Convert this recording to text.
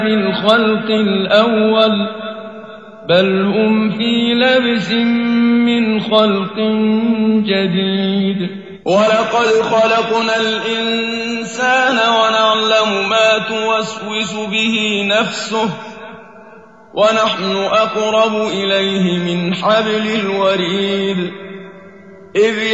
الخلق الأول بل هم في لبس من خلق جديد ولقد خلقنا الإنسان ونعلم ما توسوس به نفسه ونحن أقرب إليه من حبل الوريد إذ